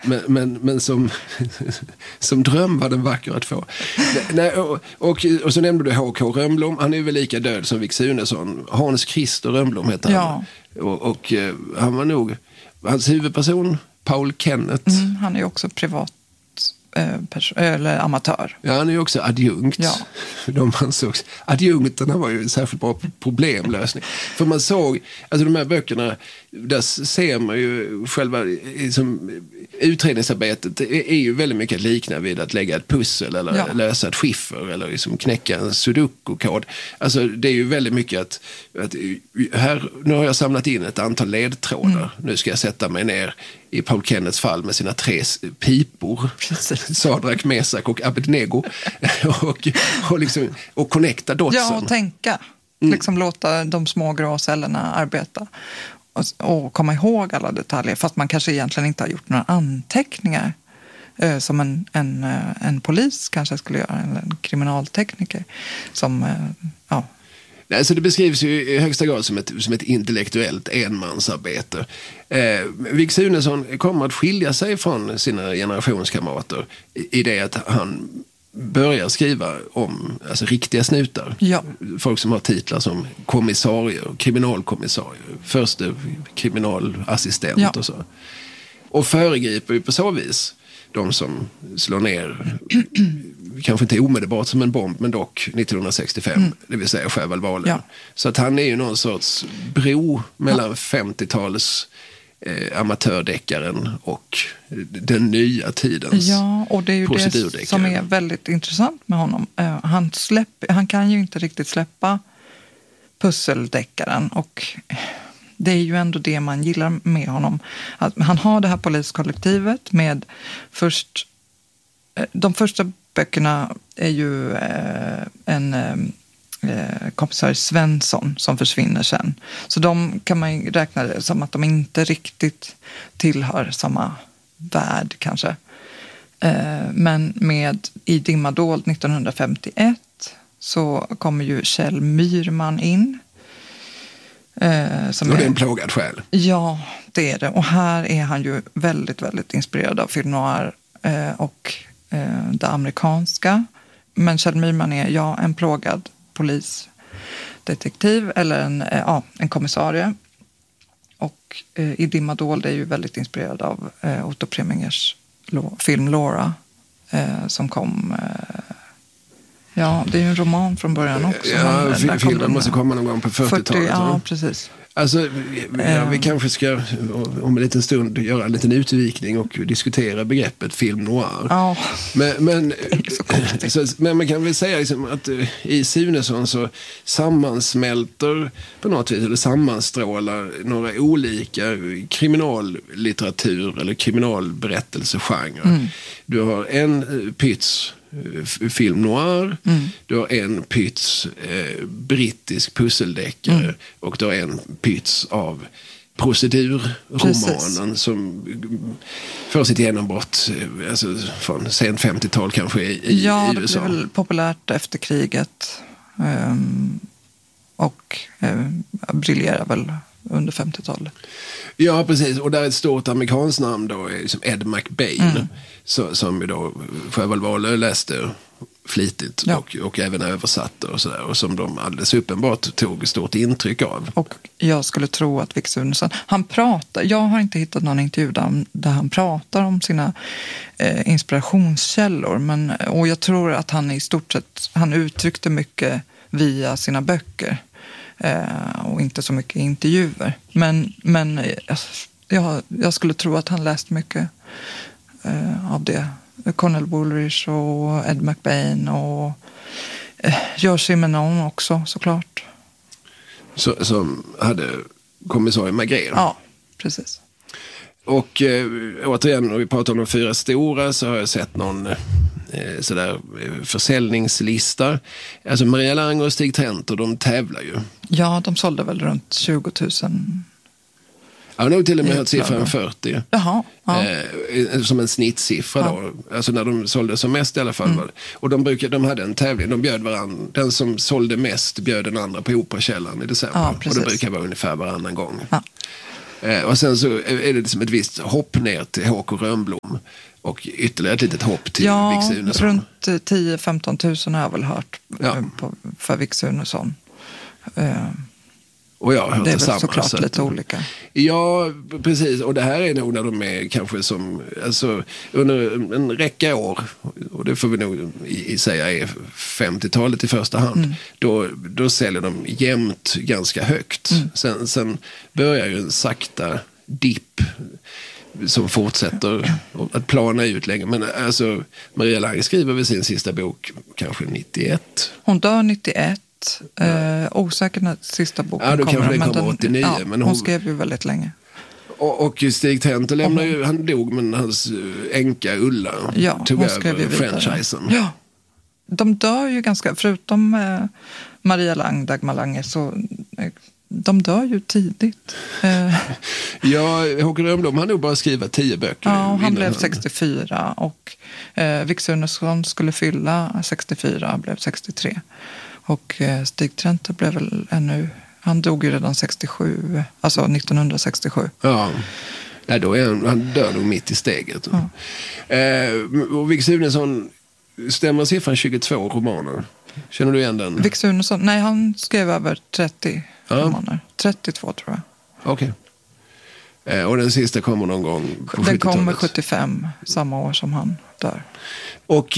Men som dröm var den vacker att få. Nej, och så nämnde du H.K. Rönnblom. Han är väl lika död som Vik Sunesson. Hans Christer Rönnblom heter han. Och han var nog hans huvudperson, Paul Kenneth. Han är också privat eller amatör. Ja, han är ju också adjunkt. Ja. De ansågs, adjunkterna var ju en särskilt bra problemlösning. För man såg, alltså de här böckerna, där ser man ju själva liksom, utredningsarbetet är ju väldigt mycket att likna vid att lägga ett pussel eller lösa ett skiffer eller liksom knäcka en sudoku-kod. Alltså det är ju väldigt mycket att här, nu har jag samlat in ett antal ledtrådar. Nu ska jag sätta mig ner i Paul Kenneths fall med sina 3 pipor. Sadrak, Mesak och Abednego. och connecta dotsen. Ja, och tänka. Liksom låta de små grå cellerna arbeta. Och komma ihåg alla detaljer. Fast man kanske egentligen inte har gjort några anteckningar. Som en polis kanske skulle göra. Eller en kriminaltekniker. Som, Alltså det beskrivs ju i högsta grad som ett intellektuellt enmansarbete. Vik Sunesson kommer att skilja sig från sina generationskamrater i det att han börjar skriva om riktiga snutar. Ja. Folk som har titlar som kommissarier, kriminalkommissarier, förste kriminalassistent och så. Och föregriper ju på så vis de som slår ner kanske inte omedelbart som en bomb, men dock 1965, det vill säga Sjöwall-Wahlöö. Ja. Så att han är ju någon sorts bro mellan 50-talets amatördeckaren och den nya tidens. Ja, och det är ju det som är väldigt intressant med honom. Han kan ju inte riktigt släppa pusseldeckaren, och det är ju ändå det man gillar med honom. Att han har det här poliskollektivet med de första böckerna är ju en kommissarie Svensson som försvinner sen. Så de kan man ju räkna det som att de inte riktigt tillhör samma värld kanske. Men i Dimmadold 1951 så kommer ju Kjell Myrman in. Som är en plågad själ. Ja, det är det. Och här är han ju väldigt, väldigt inspirerad av film noir och det amerikanska. Men Kjell Myrman är en plågad polisdetektiv eller en kommissarie. Och i Dimmadold är ju väldigt inspirerad av Otto Premingers film Laura som kom... det är ju en roman från början också. Ja, filmen måste komma någon gång på 40-talet. Ja, precis. Alltså, vi kanske ska om en liten stund göra en liten utvikning och diskutera begreppet film noir. Ja, men man kan väl säga liksom att i Sunesson så sammansmälter på något vis, eller sammanstrålar några olika kriminallitteratur eller kriminalberättelsegenrer. Du har en pyts film noir, du har en pyts brittisk pusseldeckare och du har en pyts av procedurromanen som får sitt genombrott från sent 50-tal kanske i USA. Det blev väl populärt efter kriget och briljerar väl under 50-talet. Ja, precis. Och där är ett stort amerikanskt namn då är liksom Ed McBain som ju då Sjöwall-Wahlöö läste flitigt och även översatte och sådär, och som de alldeles uppenbart tog stort intryck av. Och jag skulle tro att Vik Sunesson, jag har inte hittat någon intervju där han pratar om sina inspirationskällor, och jag tror att han i stort sett, han uttryckte mycket via sina böcker. Och inte så mycket intervjuer. Men jag skulle tro att han läste mycket av det. Cornell Woolrich och Ed McBain och Jerzy Menon också, såklart. Som hade kommissarie Magrén. Ja, precis. Och återigen, när vi pratar om de 4 stora, så har jag sett någon försäljningslista. Alltså Maria Lang och Stig Trenter, de tävlar ju. Ja, de sålde väl runt 20 000. Jag har nog till och med hört siffran 40. Jaha, ja. Som en snittsiffra då. Alltså när de sålde som mest i alla fall. Och de hade en tävling. De bjöd varandra. Den som sålde mest bjöd den andra på Operakällaren i december. Ja, och det brukar vara ungefär varannan gång. Ja. Och sen så är det liksom ett visst hopp ner till Håkan Rönnblom och ytterligare ett litet hopp till Vik Sunesson. Runt 10-15 000 har jag väl hört för Vik Sunesson. Och jag har hört det är detsamma. väl såklart lite olika. Ja, precis. Och det här är nog när de är kanske som, alltså under en räcka år, och det får vi nog säga är 50-talet i första hand, då säljer de jämnt ganska högt. Sen börjar ju en sakta dipp som fortsätter att plana ut länge. Men alltså, Maria Lang skriver väl sin sista bok kanske 91. Hon dör 91. Osäker när sista boken kommer. Ja, då kanske den kommer 89. Ja, men hon skrev ju väldigt länge. Och Stig Tenter lämnar ju, han dog, men hans änka Ulla tog över franchisen. Ja, de dör ju ganska, förutom Maria Lang, Dagmar Lange, så de dör ju tidigt. Ja, Håkan Rönnblom han nog bara skriva 10 böcker. Ja, han blev 64 och Vik Sunesson skulle fylla 64, blev 63. Och Stig Tenter blev väl han dog ju redan 67, alltså 1967. Ja, då är han dör nog mitt i steget. Ja. Och Vik Sunesson, stämmer siffran 22 romaner? Känner du igen den? Vik Sunesson, nej, han skrev över 30 romaner. 32 tror jag. Okej. Och den sista kommer någon gång på 70-talet? Den kommer 75, samma år som han dör. Och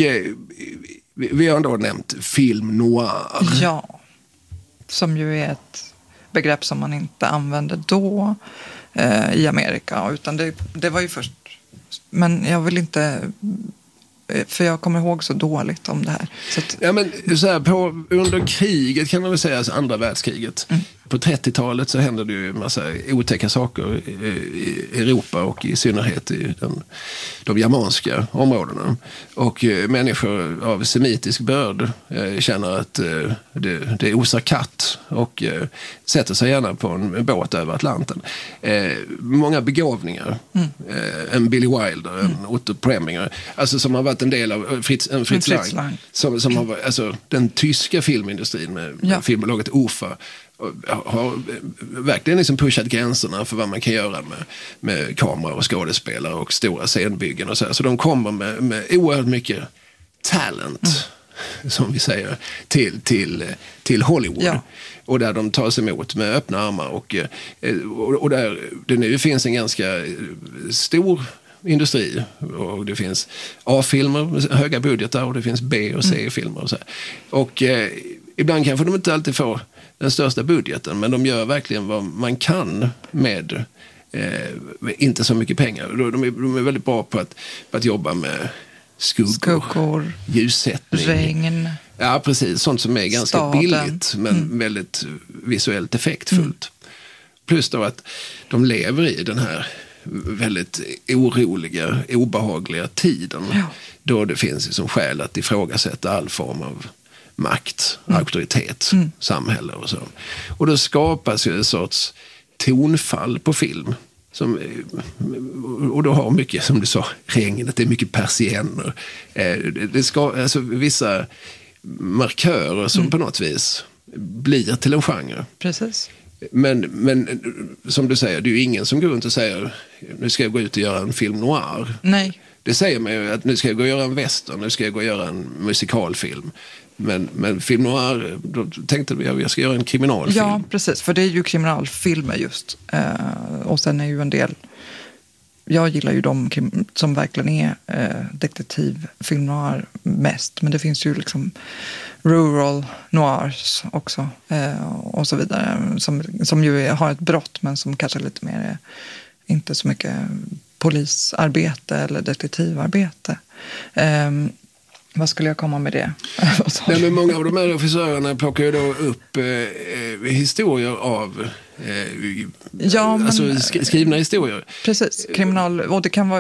vi har ändå nämnt film noir. Ja, som ju är ett begrepp som man inte använde då i Amerika. Utan det var ju först... Men jag vill inte... För jag kommer ihåg så dåligt om det här. Så att, ja, men så här, under kriget kan man väl säga, alltså andra världskriget. På 30-talet så hände det ju en massa otäcka saker i Europa och i synnerhet i de germanska områdena. Och människor av semitisk börd känner att det osar katt och sätter sig gärna på en båt över Atlanten. Många begåvningar. En Billy Wilder, en Otto Preminger, alltså som har varit en del av Fritz Lang. Som har varit, alltså, den tyska filmindustrin med filmbolaget UFA har verkligen liksom pushat gränserna för vad man kan göra med kamera och skådespelare och stora scenbyggen och så här. Så de kommer med oerhört mycket talent, som vi säger, till Hollywood. Ja. Och där de tas emot med öppna armar och där det nu finns en ganska stor industri, och det finns A-filmer, höga budgetar, och det finns B- och C-filmer och så här. Och ibland kanske de inte alltid får den största budgeten, men de gör verkligen vad man kan med inte så mycket pengar. De är väldigt bra på att jobba med skuggor, ljussättning, regn. Ja, precis. Sånt som är ganska billigt, men väldigt visuellt effektfullt. Plus då att de lever i den här väldigt oroliga, obehagliga tiden då det finns som skäl att ifrågasätta all form av makt, auktoritet, samhälle och så. Och då skapas ju en sorts tonfall på film och då har mycket, som du sa, regnet, det är mycket persienner. Det ska, alltså, vissa markörer som på något vis blir till en genre. Precis. Men som du säger, det är ju ingen som går runt och säger nu ska jag gå ut och göra en film noir. Nej. Det säger man ju att nu ska jag gå och göra en western, nu ska jag gå och göra en musikalfilm. Men film noir, då tänkte jag ska göra en kriminalfilm. Ja, precis, för det är ju kriminalfilmer just. Och sen är ju en del... Jag gillar ju de som verkligen är detektivfilm noir mest. Men det finns ju liksom rural noirs också. Och så vidare. Som ju har ett brott, men som kanske lite mer är inte så mycket polisarbete eller detektivarbete. Vad skulle jag komma med det? Nej, men många av de här regissörerna plockar ju då upp historier av alltså skrivna historier. Precis, och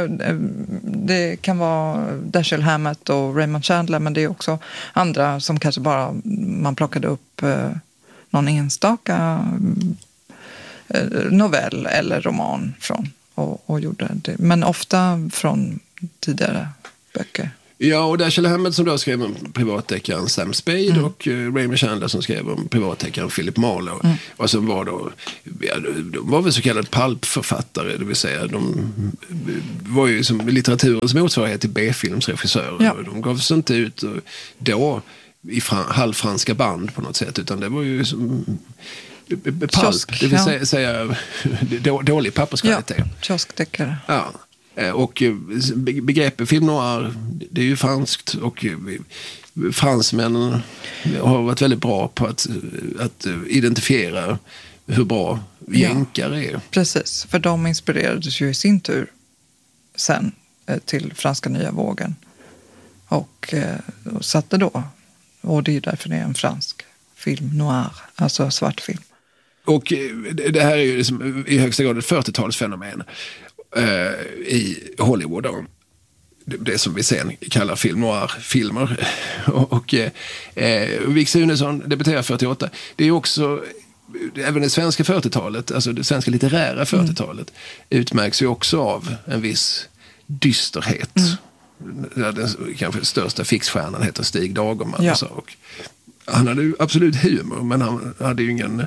det kan vara Dashiell Hammett och Raymond Chandler, men det är också andra som kanske bara man plockade upp någon enstaka novell eller roman från och gjorde det. Men ofta från tidigare böcker. Ja, och Dashiell Hammett som då skrev om privatdeckaren Sam Spade och Raymond Chandler som skrev om privatdeckaren Philip Marlowe. Och som var då, de var väl så kallade pulpförfattare, det vill säga de var ju som litteraturens motsvarighet till B-filmsregissörer. Ja. De gav sig inte ut då i halvfranska band på något sätt, utan det var ju som pulp, det vill säga dålig papperskvalitet. Ja, kioskdeckare. Ja. Och begreppet film noir, det är ju franskt, och fransmännen har varit väldigt bra på att identifiera hur bra jänkare är. Precis, för de inspirerades ju i sin tur sen till franska nya vågen och satte då, och det är därför det är en fransk film noir, alltså svartfilm. Och det här är ju liksom i högsta grad ett 40-talsfenomen i Hollywood då. Det som vi sen kallar film noir-filmer. Och Vik Sunesson debuterar 48. Det är också, även det svenska 40-talet, alltså det svenska litterära 40-talet, utmärks ju också av en viss dysterhet. Den kanske största fixstjärnan heter Stig Dagerman. Ja. Och han hade ju absolut humor, men han hade ju ingen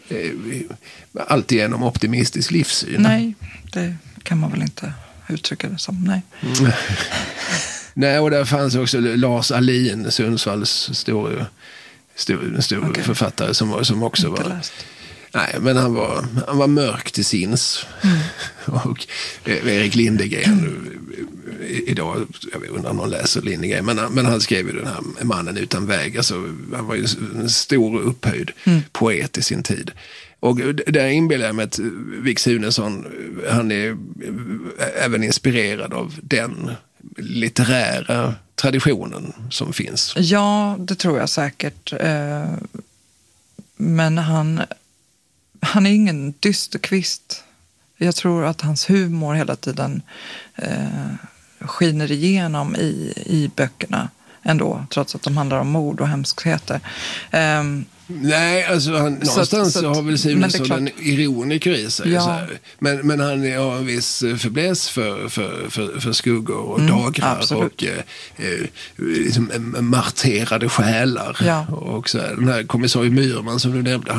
alltigenom optimistisk livssyn. Nej, det kan man väl inte uttrycka det som, nej. Nej, och där fanns också Lars Ahlin, Sundsvalls stor författare som också inte var... läst. Nej, men han var mörk till sinns. Och Erik Lindegren idag, jag undrar om någon läser Lindegren, men han skrev ju den här Mannen utan väg. Alltså, han var ju en stor upphöjd poet i sin tid. Och där inbillar jag mig att Vik Sunesson, han är även inspirerad av den litterära traditionen som finns. Ja, det tror jag säkert. Men han är ingen dysterkvist. Jag tror att hans humor hela tiden skiner igenom i böckerna ändå, trots att de handlar om mord och hemskheter. Nej, alltså någonstans så har väl Sunesson en ironiker i sig. Ja. Så här. Men han har en viss fäbless för skuggor och dagrar och liksom marterade själar. Ja. Och så här, den här kommissarie Myrman som du nämnde,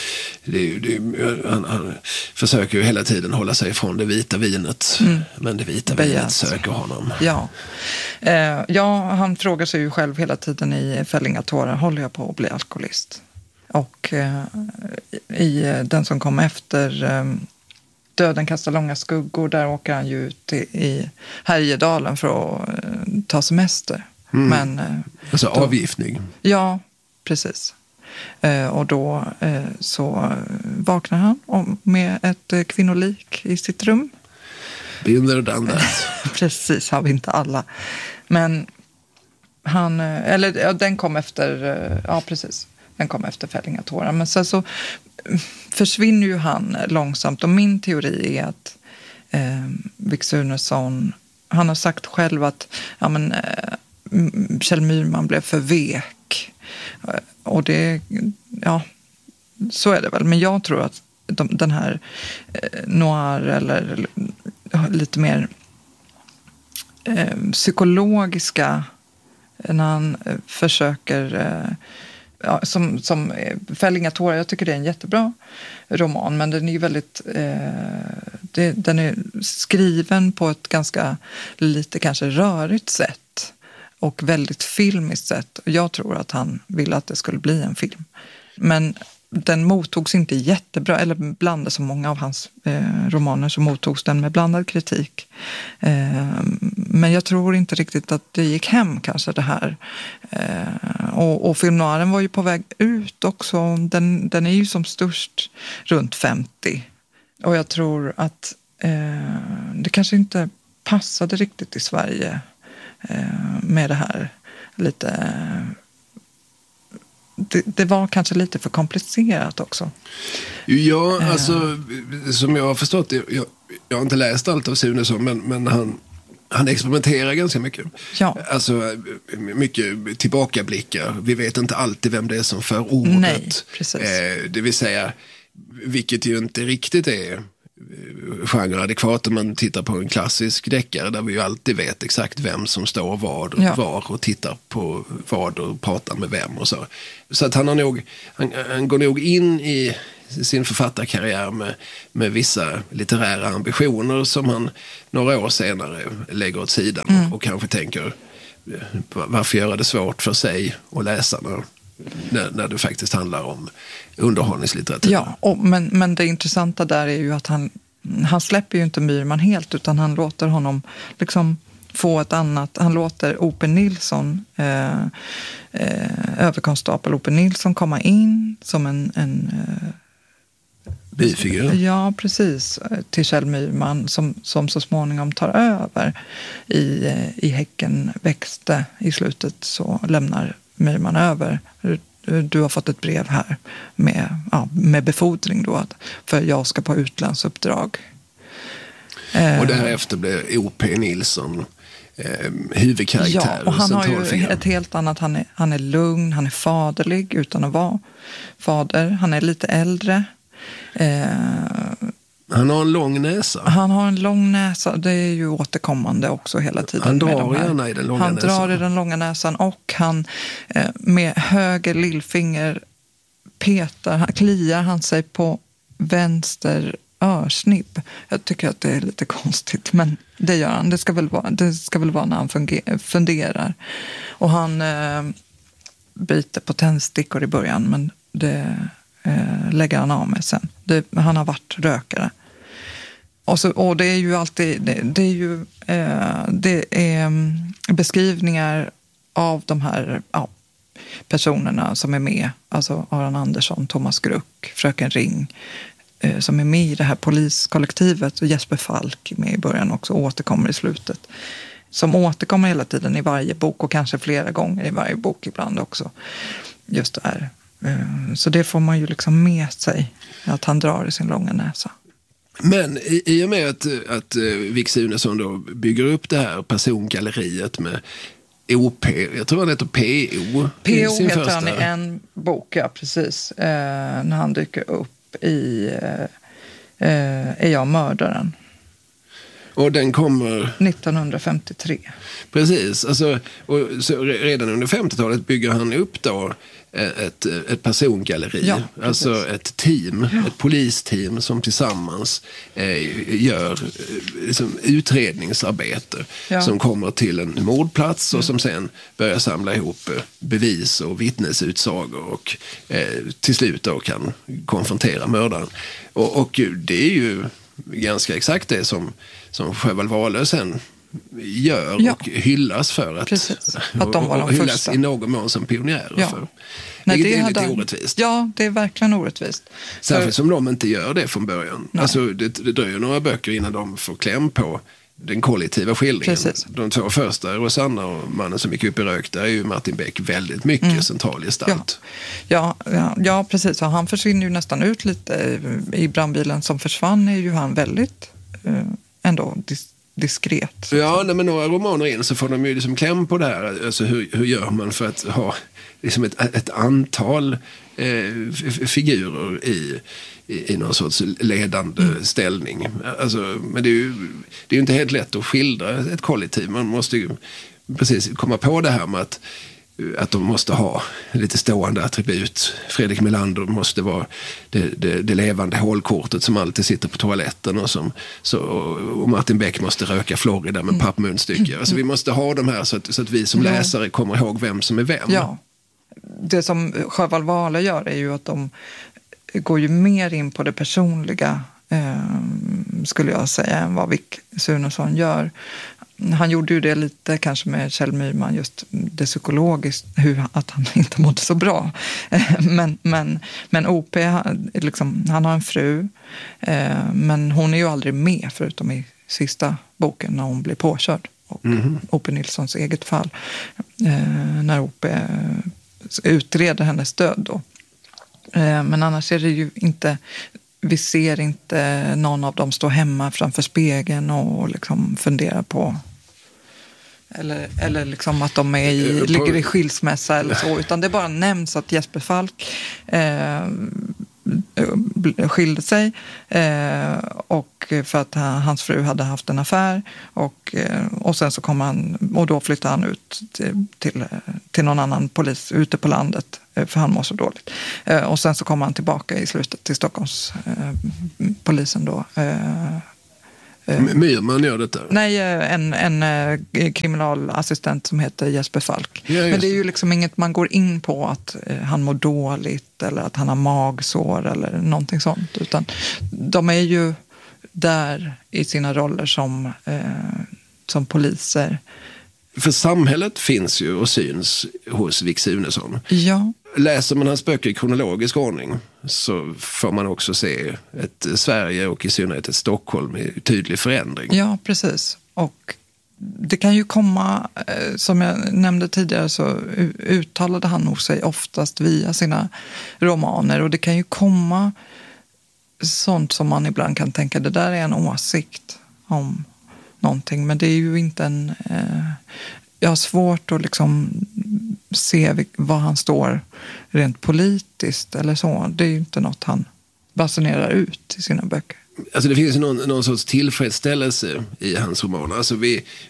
han försöker ju hela tiden hålla sig från det vita vinet. Men det vita vinet söker honom. Ja, han frågar sig ju själv hela tiden i Fällinga tårar, håller jag på att bli alkoholist? Och i den som kom efter Döden kastar långa skuggor, där åker han ju ut i Härjedalen för att ta semester. Men, alltså avgiftning. Ja, precis. Och då så vaknar han med ett kvinnolik i sitt rum. Binder done that. Precis, har vi inte alla. Men den kom efter, precis. Den kom efter Fällinga tårar. Men sen så försvinner ju han långsamt. Och min teori är att Vik Sunesson, han har sagt själv att Kjell Myrman blev för vek. Och det, så är det väl. Men jag tror att den här noir eller lite mer psykologiska, när han försöker som Fällinga tårar, jag tycker det är en jättebra roman, men den är ju väldigt den är skriven på ett ganska lite kanske rörigt sätt och väldigt filmiskt sätt, och jag tror att han ville att det skulle bli en film, men den mottogs inte jättebra, eller blandade, som många av hans romaner, så mottogs den med blandad kritik. Men jag tror inte riktigt att det gick hem kanske det här. Och film noiren var ju på väg ut också. Den är ju som störst runt 50. Och jag tror att det kanske inte passade riktigt i Sverige med det här lite... Det var kanske lite för komplicerat också. Ja, alltså som jag har förstått det, jag har inte läst allt av Sunesson, men han experimenterar ganska mycket. Ja. Alltså mycket tillbakablickar. Vi vet inte alltid vem det är som för ordet. Nej, precis. Det vill säga, vilket ju inte riktigt är genre adekvat om man tittar på en klassisk deckare där vi ju alltid vet exakt vem som står var och tittar på vad och pratar med vem och så. Så att han går nog in i sin författarkarriär med vissa litterära ambitioner som han några år senare lägger åt sidan och kanske tänker varför göra det svårt för sig och läsarna när det faktiskt handlar om underhållningslitteratur. Ja, men det intressanta där är ju att han släpper ju inte Myrman helt, utan han låter honom liksom få ett annat. Han låter O.P. Nilsson, överkonstapel O.P. Nilsson, komma in som en bifigur. Ja, precis. Till Kjell Myrman som så småningom tar över i Häcken växte. I slutet så lämnar Myrman över. Du har fått ett brev här med befordring då, för jag ska på utlandsuppdrag. Och därefter blir O.P. Nilsson huvudkaraktär. Ja, och han har ju ett helt annat, han är lugn, han är faderlig utan att vara fader. Han är lite äldre. Han har en lång näsa. Han har en lång näsa. Det är ju återkommande också hela tiden. Han drar gärna i den långa näsan. Han drar i den långa näsan och han med höger lillfinger kliar han sig på vänster örsnibb. Jag tycker att det är lite konstigt, men det gör han. Det ska väl vara när han funderar. Och han biter på tändstickor i början, men det lägger han av med sen. Han har varit rökare. Och det är ju alltid det är beskrivningar av de här personerna som är med. Alltså Aron Andersson, Thomas Gruck, Fröken Ring, som är med i det här poliskollektivet, och Jesper Falk med i början också, återkommer i slutet. Som återkommer hela tiden i varje bok, och kanske flera gånger i varje bok ibland också. Just det här. Så det får man ju liksom med sig, att han drar i sin långa näsa. Men i och med att Vik Sunesson då bygger upp det här persongalleriet med O.P., jag tror han heter P.O. P.O. heter han i en bok, ja precis. När han dyker upp i Är jag mördaren? Och den kommer 1953. Precis, alltså, och så redan under 50-talet bygger han upp då ett persongalleri, alltså ett team, ett polisteam som tillsammans gör liksom utredningsarbete som kommer till en mordplats och som sen börjar samla ihop bevis och vittnesutsagor och till slut då kan konfrontera mördaren. Och det är ju ganska exakt det som Sjöwall Wahlöö sen gör och hyllas för att de var de hyllas första. I någon mån som pionjärer för. Nej, det är lite orättvist. Ja, det är verkligen orättvist. Särskilt som de inte gör det från början. Alltså, det dröjer några böcker innan de får kläm på den kollektiva skildringen. Precis. De två första, Rosanna och Mannen som gick upp i rök, där är ju Martin Beck väldigt mycket central gestalt. Ja, precis. Och han försvinner ju nästan ut lite. I Brandbilen som försvann är ju han väldigt ändå diskret. Ja, men några romaner in så får de ju liksom kläm på det här. Alltså hur gör man för att ha liksom ett antal figurer i någon sorts ledande ställning. Alltså, men det är ju inte helt lätt att skildra ett kollektiv. Man måste ju precis komma på det här med att de måste ha lite stående attribut. Fredrik Melander måste vara det levande hålkortet som alltid sitter på toaletten och Martin Beck måste röka Florida med pappmunstycke. Alltså vi måste ha de här så att vi som läsare kommer ihåg vem som är vem. Ja. Det som Sjöwall Wahlöö gör är ju att de går ju mer in på det personliga, skulle jag säga, än vad Vik Sunesson gör. Han gjorde ju det lite kanske med Kjell Myrman, just det psykologiskt, att han inte mådde så bra. Men O.P. liksom, han har en fru, men hon är ju aldrig med förutom i sista boken när hon blir påkörd. Och O.P. Nilssons eget fall, när O.P. utreder hennes död då. Men annars är det ju inte, vi ser inte någon av dem stå hemma framför spegeln och liksom fundera på eller liksom att de ligger i skilsmässa eller så, utan det bara nämns att Jesper Falk skilde sig och för att hans fru hade haft en affär och sen så kom han och då flyttade han ut till någon annan polis ute på landet för han mår så dåligt. Och sen så kom han tillbaka i slutet till Stockholms polisen då. Myrman gör detta? Nej, en kriminalassistent som heter Jesper Falk. Ja, men det är ju liksom inget man går in på att han mår dåligt eller att han har magsår eller någonting sånt. Utan de är ju där i sina roller som poliser. För samhället finns ju och syns hos Vik Sunesson. Ja. Läser man hans böcker i kronologisk ordning så får man också se ett Sverige och i synnerhet ett Stockholm i tydlig förändring. Ja, precis. Och det kan ju komma, som jag nämnde tidigare så uttalade han nog sig oftast via sina romaner och det kan ju komma sånt som man ibland kan tänka, det där är en åsikt om någonting, men det är ju inte en... jag har svårt att liksom se var han står rent politiskt eller så. Det är ju inte något han basunerar ut i sina böcker. Alltså det finns någon sorts tillfredsställelse i hans romaner. Alltså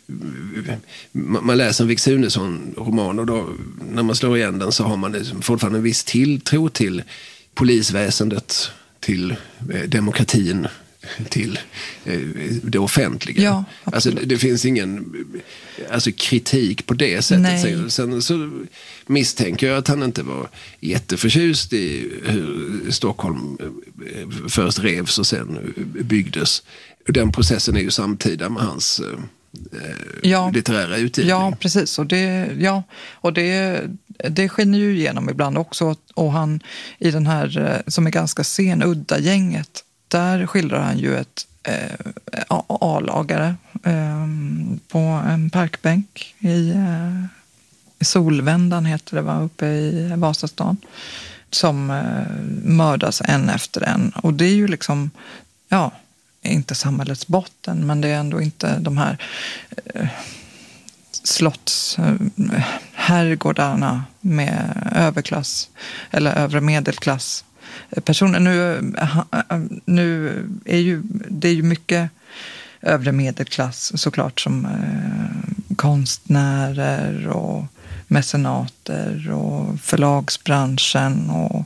man läser en Vik Sunesson-roman och då, när man slår igen den så har man liksom fortfarande en viss tilltro till polisväsendet, till demokratin, till det offentliga. Ja, alltså det finns ingen kritik på det sättet. Nej. Sen så misstänker jag att han inte var jätteförtjust i hur Stockholm först revs och sen byggdes. Den processen är ju samtida med hans litterära utgivning. Ja, precis. Och det skiner ju igenom ibland också. Och han i den här som är ganska sen, Udda gänget, där skildrar han ju ett A-lagare på en parkbänk i Solvändan heter det, var uppe i Vasastan, som mördas en efter en. Och det är ju liksom, inte samhällets botten, men det är ändå inte de här herrgårdarna med överklass eller övre medelklass personer. Nu är ju det är ju mycket övre medelklass såklart, som konstnärer och mecenater och förlagsbranschen och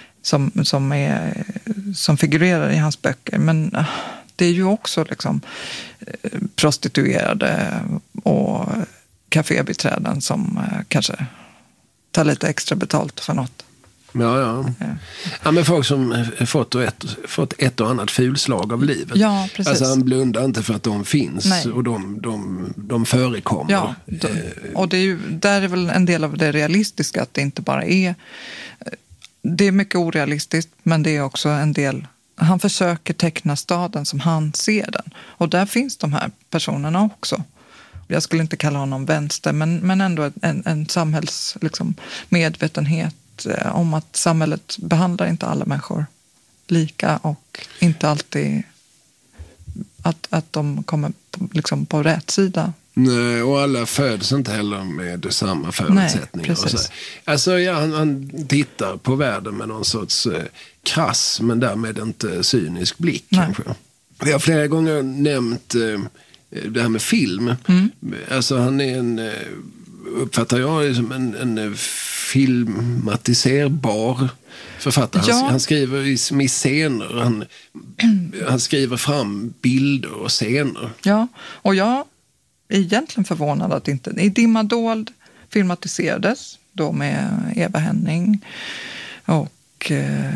som figurerar i hans böcker, men det är ju också liksom prostituerade och kafébiträden som kanske tar lite extra betalt för något. Ja, men folk som fått ett och annat fulslag av livet. Ja, precis. Alltså han blundar inte för att de finns. Nej. Och de förekommer. Ja, och där är väl en del av det realistiska, att det inte bara är... Det är mycket orealistiskt, men det är också en del... Han försöker teckna staden som han ser den. Och där finns de här personerna också. Jag skulle inte kalla honom vänster, men ändå en samhälls liksom, medvetenhet om att samhället behandlar inte alla människor lika och inte alltid att de kommer liksom på rätt sida. Nej, och alla föds inte heller med samma förutsättningar. Nej, precis. Alltså han tittar på världen med någon sorts krass, men därmed inte cynisk blick. Kanske. Vi har flera gånger nämnt det här med film. Alltså han är uppfattar jag som en filmatiserbar författare. Ja. Han skriver med scener. Han skriver fram bilder och scener. Ja, och jag är egentligen förvånad att inte... I Dimma dold filmatiserades då med Eva Henning och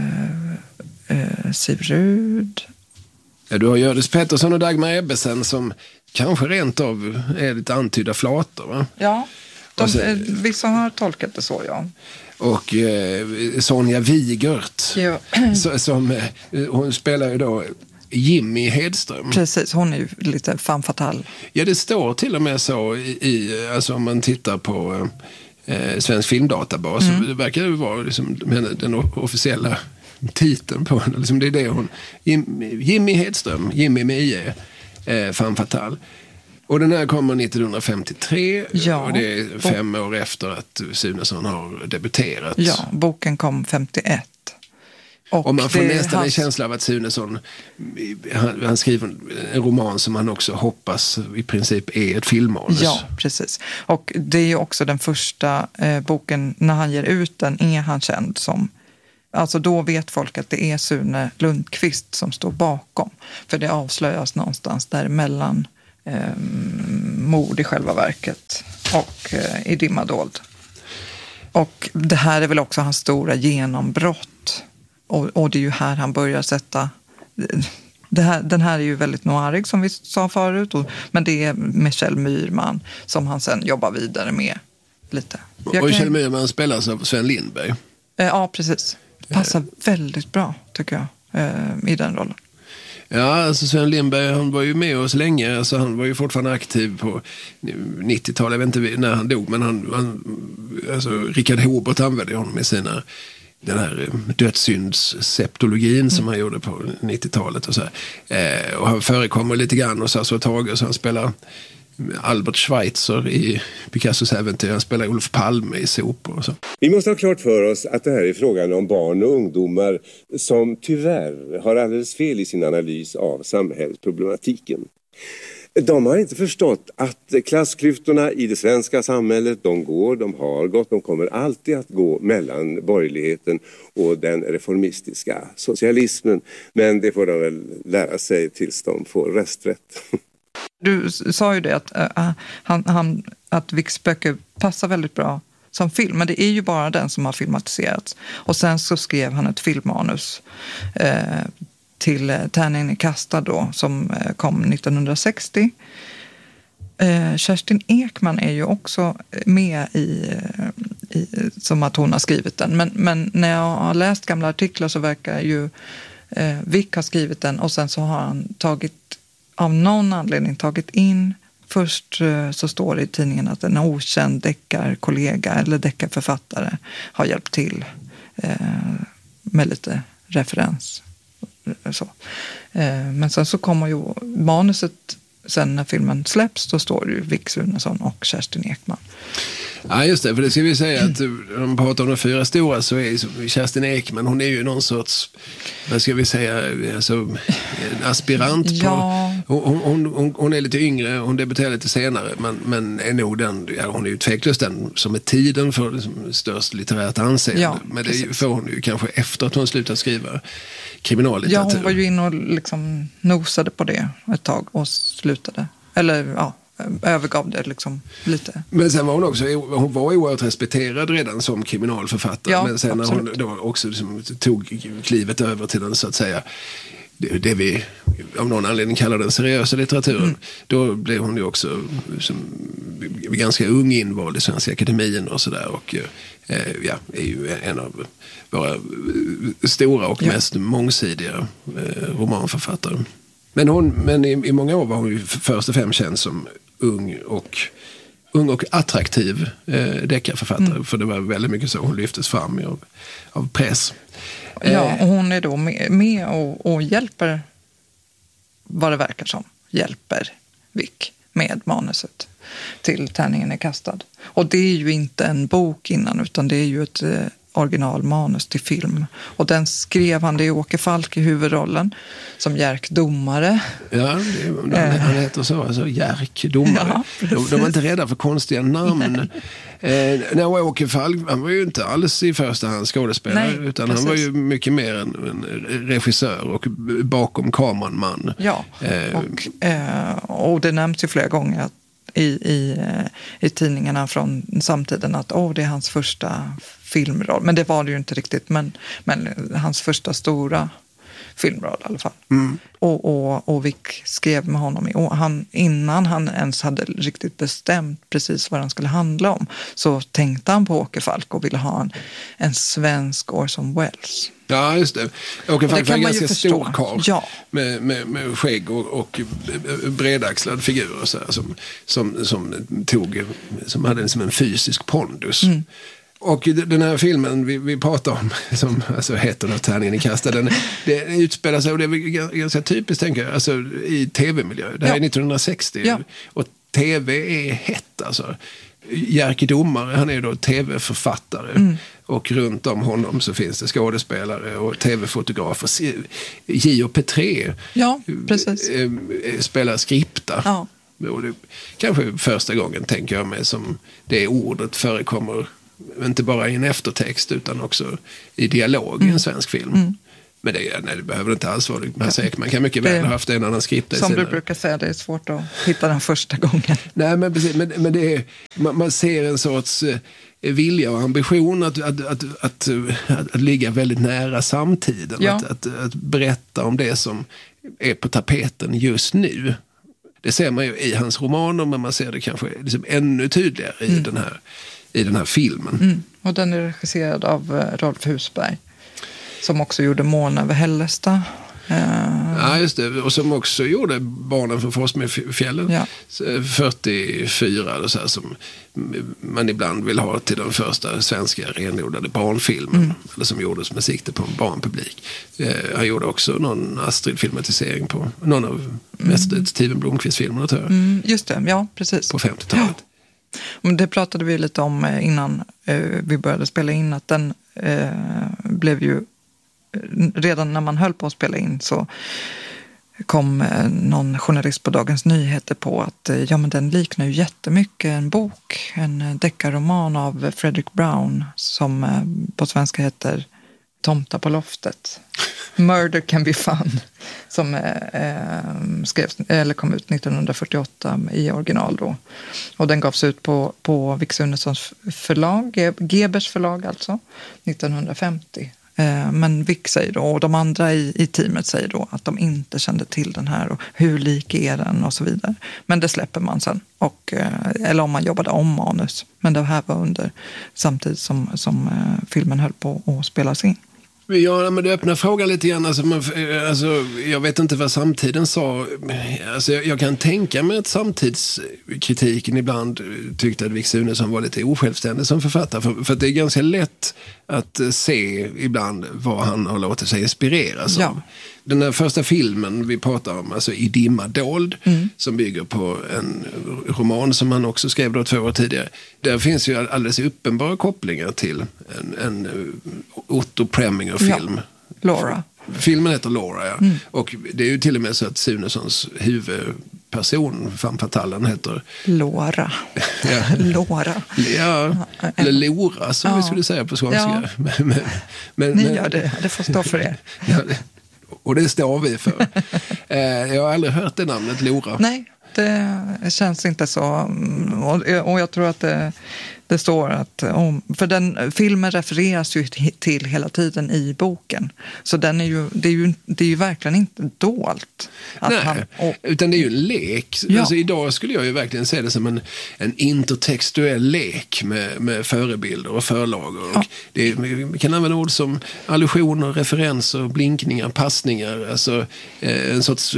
Siv Rud. Ja, du har Hjördis Pettersson och Dagmar Ebbesen som kanske rent av är lite antydda flator, va? Ja, vissa har tolkat det så, ja. Och Sonja Wigert, Ja. hon spelar ju då Jimmy Hedström. Precis, hon är ju lite femme fatale. Ja, det står till och med så alltså om man tittar på Svensk filmdatabas, så det verkar ju vara liksom den officiella titeln på henne. Liksom det är det hon... Jimmy Hedström, Jimmy med IE, femme fatale. Och den här kommer 1953 och det är 5 år efter att Sunesson har debuterat. Ja, boken kom 51. Och man får nästan en känsla av att Sunesson, han skriver en roman som han också hoppas i princip är ett filmmanus. Ja, precis. Och det är ju också den första boken, när han ger ut den är han känd som, alltså då vet folk att det är Sune Lundqvist som står bakom. För det avslöjas någonstans däremellan mord i själva verket och i dimmadold. Och det här är väl också hans stora genombrott. Och det är ju här han börjar sätta... Den här är ju väldigt noirig som vi sa förut. Men det är Michel Myrman som han sen jobbar vidare med lite. Och Michel Myrman spelas av Sven Lindberg. Ja, precis. Passar väldigt bra, tycker jag, i den rollen. Ja, alltså Sven Lindberg, han var ju med oss länge. Alltså han var ju fortfarande aktiv på 90-talet. Jag vet inte när han dog, men alltså Richard Hobert använde honom i den här dödssyndsseptologin som han gjorde på 90-talet och så här. Och han förekommer lite grann och så Tage, så han spelar Albert Schweitzer i Picassos äventyr. Han spelar Olof Palme i Sopor och så. Vi måste ha klart för oss att det här är frågan om barn och ungdomar som tyvärr har alldeles fel i sin analys av samhällsproblematiken. De har inte förstått att klassklyftorna i det svenska samhället, de har gått, de kommer alltid att gå mellan borgerligheten och den reformistiska socialismen. Men det får de väl lära sig tills de får rösträtt. Du sa ju det att Vicks böcker passar väldigt bra som film, men det är ju bara den som har filmatiserats. Och sen så skrev han ett filmmanus till Tärningen är kastad då, som kom 1960. Kerstin Ekman är ju också med i som att hon har skrivit den. Men när jag har läst gamla artiklar så verkar ju Vick ha skrivit den, och sen så har han av någon anledning tagit in. Först så står det i tidningen att en okänd deckarkollega eller deckarförfattare har hjälpt till med lite referens. Så. Men sen så kommer ju manuset, sen när filmen släpps, då står det ju Vick Sunesson och Kerstin Ekman. Ja, just det, för det ska vi säga att när man pratar om de fyra stora så är Kerstin Ekman, hon är ju någon sorts, vad ska vi säga, alltså, en aspirant på, ja. Hon är lite yngre, hon debuterar lite senare, men är nog hon är ju tveklöst den som är tiden för liksom, störst litterärt anseende. Ja, men det får hon ju kanske efter att hon slutat skriva kriminallitteratur. Ja, hon var ju inne och liksom nosade på det ett tag och slutade. Eller ja, övergav det liksom lite. Men sen var hon var oerhört respekterad redan som kriminalförfattare. Ja, men sen absolut. När hon då också liksom tog klivet över till den, så att säga, det vi av någon anledning kallar den seriösa litteraturen, då blev hon ju också som, ganska ung invald i Svenska Akademin och sådär, och är ju en av våra stora och mest mångsidiga romanförfattare. Men i många år var hon ju först och främst känd som ung och attraktiv deckarförfattare, för det var väldigt mycket så hon lyftes fram av press. Ja, och hon är då med och hjälper, vad det verkar som, hjälper Vick med manuset till Tärningen är kastad. Och det är ju inte en bok innan, utan det är ju ett originalmanus till film. Och den skrev han, det är Åke Falk i huvudrollen, som Jerk domare. Ja, han heter så, alltså Jerk domare. Ja, de var inte rädda för konstiga namn. När Åke Falk, han var ju inte alls i första hand skådespelare, utan han var ju mycket mer en regissör och bakom kameran man. Ja, och det nämns ju flera gånger att i tidningarna från samtiden att det är hans första filmroll. Men det var det ju inte riktigt. Men hans första stora filmroll i alla fall. Och Vick skrev med honom innan han ens hade riktigt bestämt precis vad den skulle handla om, så tänkte han på Åke Falk och ville ha en svensk Orson Welles. Ja, just det. Åke Falk var en ganska stor karl med skägg och bredaxlad figur och så här, som hade liksom en fysisk pondus. Och den här filmen vi pratar om, som alltså heter då Tärningen är kastad, det utspelar sig, och det är ganska typiskt, tänker jag, alltså, i tv-miljö. Det här är 1960. Ja. Och tv är hett alltså. Jerker Domare, han är då tv-författare och runt om honom så finns det skådespelare och tv-fotografer. Gio Petré spelar skripta. Ja. Och det, kanske första gången tänker jag mig som det ordet förekommer inte bara i en eftertext utan också i dialog i en svensk film. Men det behöver inte alls vara det. Man kan mycket väl ha haft en annan skript. Som du brukar säga, det är svårt att hitta den första gången. Nej, men precis. Men det är, man ser en sorts vilja och ambition att ligga väldigt nära samtiden. Ja. Att berätta om det som är på tapeten just nu. Det ser man ju i hans romaner, men man ser det kanske liksom ännu tydligare i den här filmen. Och den är regisserad av Rolf Husberg. Som också gjorde Mån över Hällestad. Ja, just det. Och som också gjorde Barnen från Forsmefjällen. Ja. 44 eller så här, som man ibland vill ha till den första svenska renodlade barnfilmen. Eller som gjordes med sikte på en barnpublik. Han gjorde också någon Astrid-filmatisering på någon av Steven Blomqvist-filmerna, tror jag. Just det, ja, precis. På 50-talet. Ja. Det pratade vi lite om innan vi började spela in, att den blev ju redan när man höll på att spela in så kom någon journalist på Dagens Nyheter på att men den liknar ju jättemycket en bok, en deckarroman av Fredrik Brown som på svenska heter Tomta på loftet. Murder can be fun, som kom ut 1948 i original då. Och den gavs ut på Vix Unessons förlag, Gebers förlag alltså, 1950. Men Vix säger då, och de andra i teamet säger då att de inte kände till den här och hur lik är den och så vidare. Men det släpper man sen, eller om man jobbade om manus. Men det här var under samtidigt som filmen höll på att spelas in. Ja, men det öppnar frågan lite grann. Alltså, jag vet inte vad samtiden sa. Alltså, jag kan tänka mig att samtidskritiken ibland tyckte att Vix Unesson var lite osjälvständig som författare. För det är ganska lätt att se ibland vad han har låtit sig inspireras av. Den här första filmen vi pratar om, alltså I dimma dold, som bygger på en roman som han också skrev då 2 år tidigare. Där finns ju alldeles uppenbara kopplingar till en Otto Preminger-film. Ja, Laura. Filmen heter Laura, ja. Och det är ju till och med så att Sunessons huvudperson, femme fatale, heter Laura. Ja. Laura. Ja, eller Lora som vi skulle säga på skånska. Ja. Ni gör det får stå för er. Ja, och det står vi för. Jag har aldrig hört det namnet, Lora. Nej, det känns inte så. Och jag tror att det står att för den filmen refereras ju till hela tiden i boken. Så det är ju verkligen inte dolt. Utan det är ju en lek. Ja. Alltså, idag skulle jag ju verkligen se det som en intertextuell lek med förebilder och förlagor. Ja. Vi kan använda ord som allusioner, referenser, blinkningar, passningar. Alltså en sorts...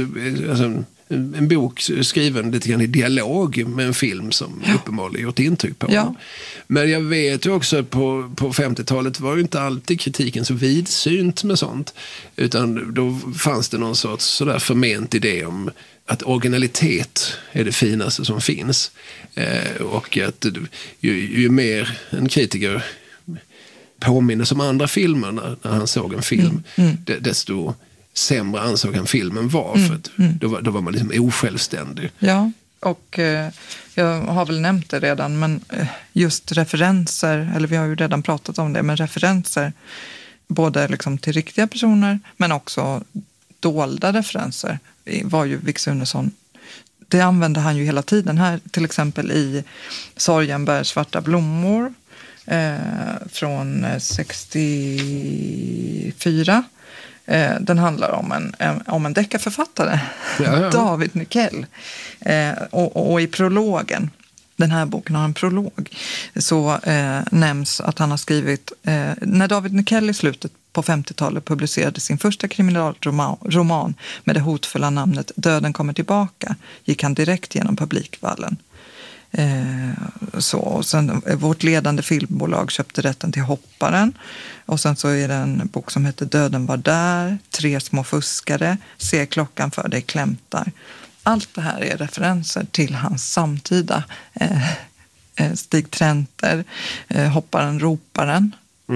en bok skriven lite grann i dialog med en film som uppenbarligen gjort intryck på honom. Men jag vet ju också att på 50-talet var ju inte alltid kritiken så vidsynt med sånt. Utan då fanns det någon sorts sådär förment idé om att originalitet är det finaste som finns. Och att ju mer en kritiker påminner som andra filmer när han såg en film, desto sämre ansåg han filmen var. För att då var man liksom osjälvständig. Ja, och jag har väl nämnt det redan, men just referenser, eller vi har ju redan pratat om det, men referenser både liksom till riktiga personer men också dolda referenser var ju Vix Unesson. Det använde han ju hela tiden här, till exempel i Sorgen bär svarta blommor från 64. Den handlar om en deckarförfattare, David Nyquell. Och i prologen, den här boken har en prolog, så nämns att han har skrivit, när David Nyquell i slutet på 50-talet publicerade sin första kriminalroman med det hotfulla namnet Döden kommer tillbaka, gick han direkt genom publikvallen. Och sen vårt ledande filmbolag köpte rätten till Hopparen, och sen så är det en bok som heter Döden var där, 3 små fuskare, Se klockan för dig klämtar. allt det här är referenser till hans samtida Stig Trenter, Hopparen, roparen.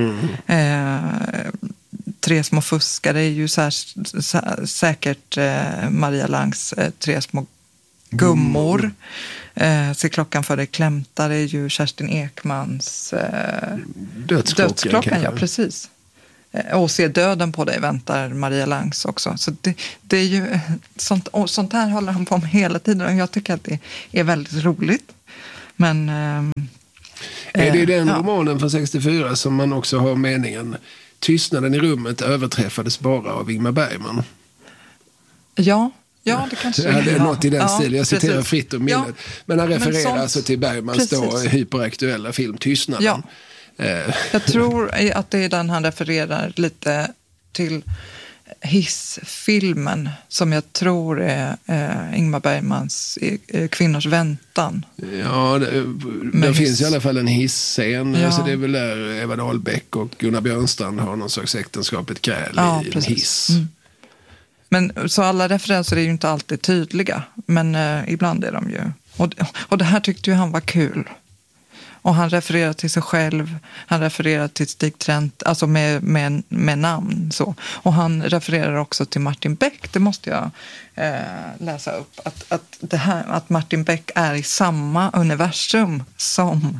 Tre små fuskare är ju säkert Maria Langs Tre små gummor. Se klockan för det klämtar är ju Kerstin Ekmans Dödsklockan, ja precis. Och Se döden på dig väntar Maria Langs också. Så det är ju sånt här håller han på med hela tiden och jag tycker att det är väldigt roligt. Men är det den romanen från 64 som man också har meningen Tystnaden i rummet överträffades bara av Ingmar Bergman? Ja, det kanske är. Det är något i den stilen. Jag citerar precis. fritt och minnet. Men han refererar alltså till Bergmans då hyperaktuella film Tystnaden. Ja. Jag tror att det är den han refererar lite till hissfilmen som jag tror är Ingmar Bergmans Kvinnors väntan. Ja, det finns i alla fall en hissscen. Ja. Alltså det är väl där Eva Dahlbeck och Gunnar Björnstrand har någon slags äktenskapet gräl i en hiss. Men så alla referenser är ju inte alltid tydliga, men ibland är de ju. Och det här tyckte ju han var kul. Och han refererar till sig själv, han refererar till Stig Trent, alltså med namn. Så. Och han refererar också till Martin Beck, det måste jag läsa upp. Att Martin Beck är i samma universum som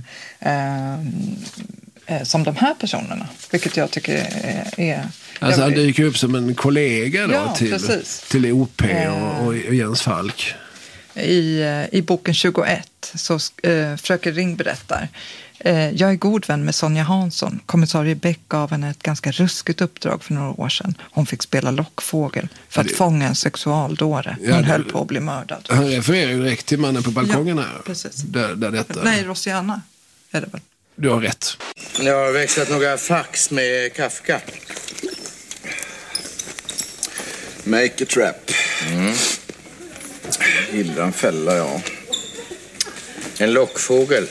de här personerna. Vilket jag tycker är... Alltså han dyker upp som en kollega då ja, till OP och Jens Falk. I boken 21 så Fröken Ring berättar: jag är god vän med Sonja Hansson. Kommissarie Beck gav henne ett ganska ruskigt uppdrag för några år sedan. Hon fick spela lockfågel för att fånga en sexualdåre. Hon höll på att bli mördad. Han refererar ju direkt till mannen på balkongen här. Precis. Där detta... Nej, Rosianna är det väl. Du har rätt. Jag har växlat några fax med Kafka. Make a trap. Hindra en fälla, ja. En lockfågel.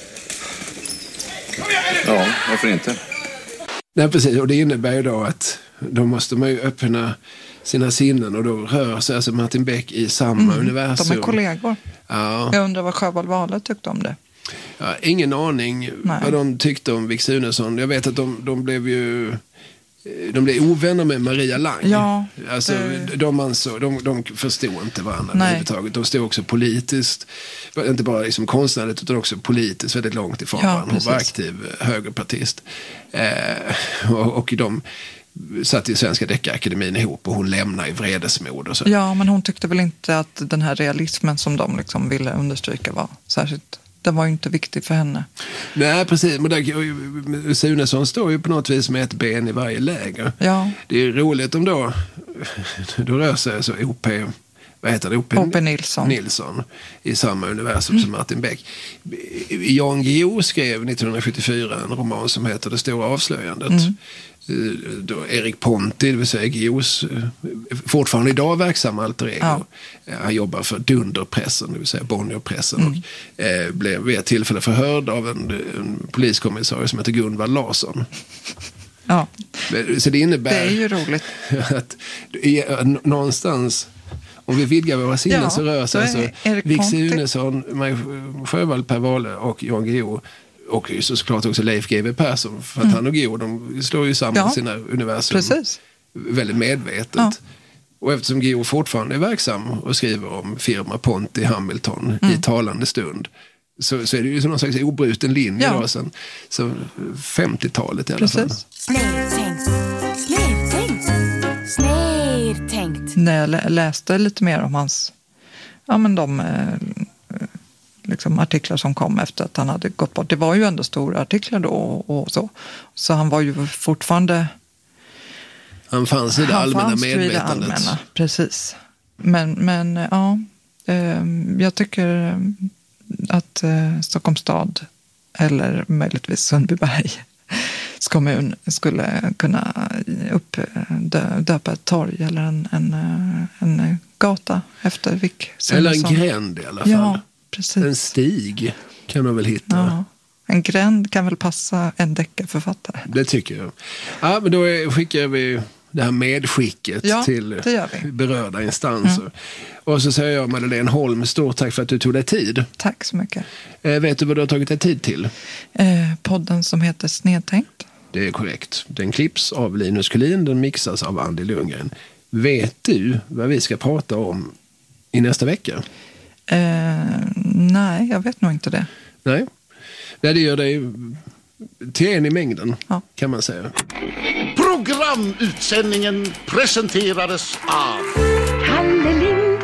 Ja, varför inte? Nej, precis. Och det innebär ju då att då måste man ju öppna sina sinnen och då rör sig alltså Martin Beck i samma universum. De är kollegor. Ja. Jag undrar vad Sjöwall Wahlöö tyckte om det. Ja, ingen aning vad de tyckte om Vik Sunesson. Jag vet att de blev ovänner med Maria Lang. Ja, alltså, de förstod inte varandra överhuvudtaget. De stod också politiskt, inte bara liksom konstnärligt utan också politiskt väldigt långt ifrån varandra. Hon var aktiv högerpartist. Och de satt i Svenska Deckarakademin ihop och hon lämnade i vredesmod och så. Ja, men hon tyckte väl inte att den här realismen som de liksom ville understryka var särskilt... Den var ju inte viktig för henne. Nej, precis. Men Sunesson står ju på något vis med ett ben i varje läger. Ja. Det är roligt om då rör sig så O.P. Nilsson i samma universum som Martin Beck. Jan Guillou skrev 1974 en roman som heter Det stora avslöjandet. Då Erik Ponti, det vill säga Guillous fortfarande idag verksam alter ego. Ja. Han jobbar för Dunderpressen, det vill säga Bonnierpressen och blev vid ett tillfälle förhörd av en poliskommissarie som heter Gunvald Larsson. Ja. Så det innebär... Det är ju roligt. Att någonstans... Om vi vidgar våra sinnen så rör sig alltså Vik Sunesson, Sjöwall, Per Wahlöö och Jan Guillou och såklart också Leif GW Persson för att han och Guillou, de slår ju samman sina universum väldigt medvetet. Och eftersom Guillou fortfarande är verksam och skriver om firma Ponti Hamilton i talande stund så är det ju någon slags obruten linje då sen, så 50-talet i alla fall. När jag läste lite mer om hans liksom artiklar som kom efter att han hade gått bort. Det var ju ändå stora artiklar då och så. Så han var ju fortfarande... Han fanns i det allmänna medvetandet. Precis. Men jag tycker att Stockholms stad eller möjligtvis Sundbyberg kommun skulle kunna döpa ett torg eller en gata efter Vik Sunesson. Eller en gränd i alla fall. Ja, precis. En stig kan man väl hitta. Ja. En gränd kan väl passa en deckarförfattare. Det tycker jag. Ja, men då skickar vi det här medskicket till berörda instanser. Och så säger jag, Madeleine Holm, stort tack för att du tog dig tid. Tack så mycket. Vet du vad du har tagit dig tid till? Podden som heter Snedtänkt. Det är korrekt. Den klipps av Linus Kullin, den mixas av Andy Lundgren. Vet du vad vi ska prata om i nästa vecka? Nej, jag vet nog inte det. Nej, det gör dig till en i mängden, kan man säga. Programutsändningen presenterades av Kalle Lind,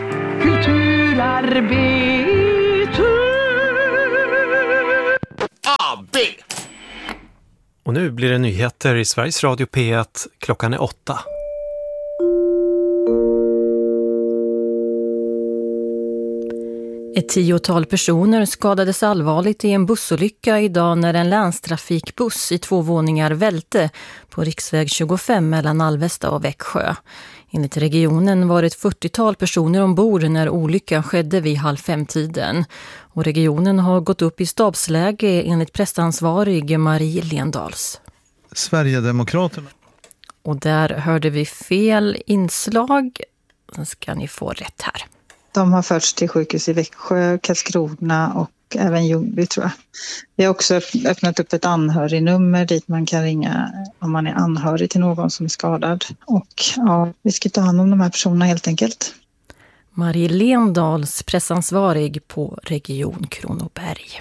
kulturarbetare AB. Och nu blir det nyheter i Sveriges Radio P1. Klockan är 8. Ett 10-tal personer skadades allvarligt i en bussolycka idag när en länstrafikbuss i 2 våningar välte på riksväg 25 mellan Alvesta och Växjö. Enligt regionen var det ett 40-tal personer ombord när olyckan skedde vid 4:30. Och regionen har gått upp i stabsläge enligt pressansvarig Marie Lendals. Sverigedemokraterna. Och där hörde vi fel inslag. Sen ska ni få rätt här. De har förts till sjukhus i Växjö, Karlskrona och även Ljungby, tror jag. Vi har också öppnat upp ett anhörignummer dit man kan ringa om man är anhörig till någon som är skadad. Och vi ska ta hand om de här personerna helt enkelt. Marie Lendals, pressansvarig på Region Kronoberg.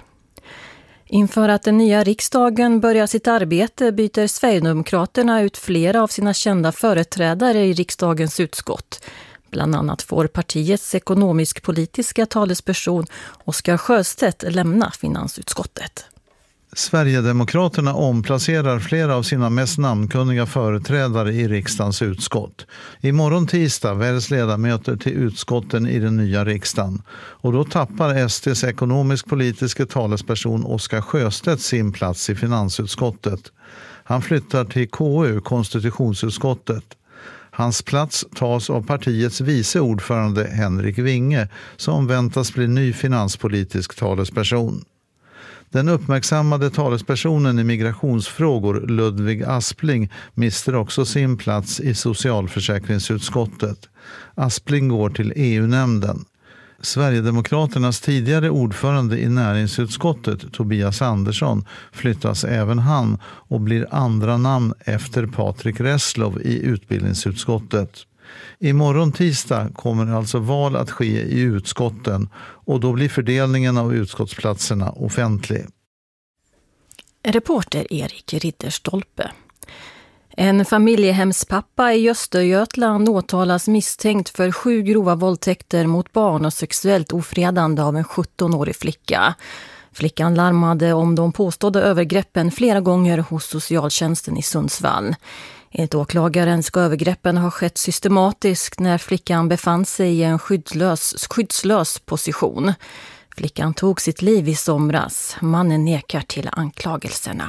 Inför att den nya riksdagen börjar sitt arbete byter Sverigedemokraterna ut flera av sina kända företrädare i riksdagens utskott. Bland annat får partiets ekonomisk-politiska talesperson Oskar Sjöstedt lämna finansutskottet. Sverigedemokraterna omplacerar flera av sina mest namnkunniga företrädare i riksdagens utskott. Imorgon tisdag väljs ledamöter till utskotten i den nya riksdagen. Och då tappar SDs ekonomisk-politiska talesperson Oskar Sjöstedt sin plats i finansutskottet. Han flyttar till KU, konstitutionsutskottet. Hans plats tas av partiets vice ordförande Henrik Winge som väntas bli ny finanspolitisk talesperson. Den uppmärksammade talespersonen i migrationsfrågor Ludvig Aspling mister också sin plats i socialförsäkringsutskottet. Aspling går till EU-nämnden. Sverigedemokraternas tidigare ordförande i näringsutskottet, Tobias Andersson, flyttas även han och blir andra namn efter Patrik Reslow i utbildningsutskottet. Imorgon tisdag kommer alltså val att ske i utskotten och då blir fördelningen av utskottsplatserna offentlig. Reporter Erik Ridderstolpe. En familjehemspappa i Östergötland åtalas misstänkt för 7 grova våldtäkter mot barn och sexuellt ofredande av en 17-årig flicka. Flickan larmade om de påstådda övergreppen flera gånger hos socialtjänsten i Sundsvall. Enligt åklagaren ska övergreppen ha skett systematiskt när flickan befann sig i en skyddslös position. Flickan tog sitt liv i somras. Mannen nekar till anklagelserna.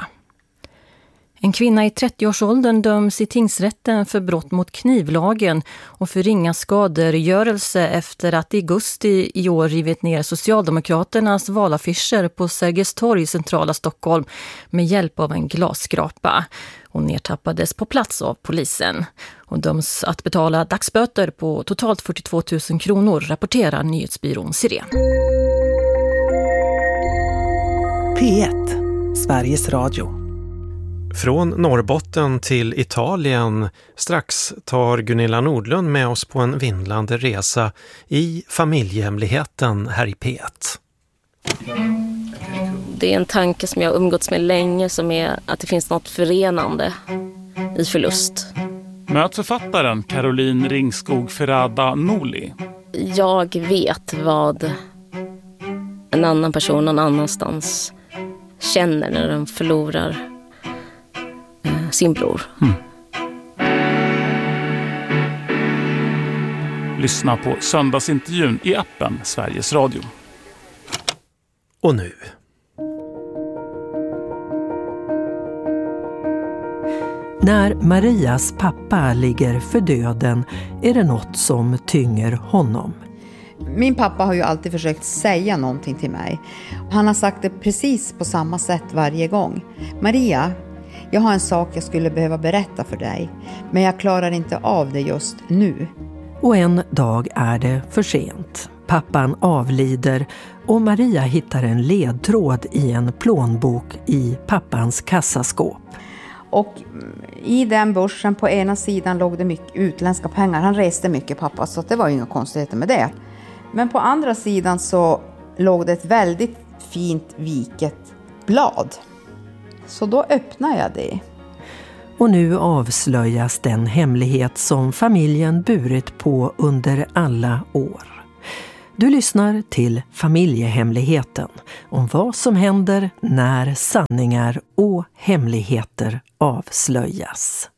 En kvinna i 30-årsåldern döms i tingsrätten för brott mot knivlagen och för ringa skadegörelse efter att i augusti i år rivit ner Socialdemokraternas valaffischer på Sergels torg i centrala Stockholm med hjälp av en glasskrapa. Hon nedtappades på plats av polisen. Hon döms att betala dagsböter på totalt 42 000 kronor, rapporterar nyhetsbyrån Siren. P1, Sveriges Radio. Från Norrbotten till Italien. Strax tar Gunilla Nordlund med oss på en vindlande resa i familjehemligheten här i P1. Det är en tanke som jag har umgåtts med länge, som är att det finns något förenande i förlust. Möt författaren Caroline Ringskog Ferrada Noli. Jag vet vad en annan person någon annanstans känner när de förlorar sin bror. Lyssna på söndagsintervjun i appen Sveriges Radio. Och nu. När Marias pappa ligger för döden är det något som tynger honom. Min pappa har ju alltid försökt säga någonting till mig. Han har sagt det precis på samma sätt varje gång. Maria, Jag har en sak jag skulle behöva berätta för dig, men jag klarar inte av det just nu. Och en dag är det för sent. Pappan avlider och Maria hittar en ledtråd i en plånbok i pappans kassaskåp. Och i den börsen på ena sidan låg det mycket utländska pengar. Han reste mycket, pappa, så det var ju inga konstigheter med det. Men på andra sidan så låg det ett väldigt fint viket blad. Så då öppnade jag det. Och nu avslöjas den hemlighet som familjen burit på under alla år. Du lyssnar till Familjehemligheten, om vad som händer när sanningar och hemligheter avslöjas.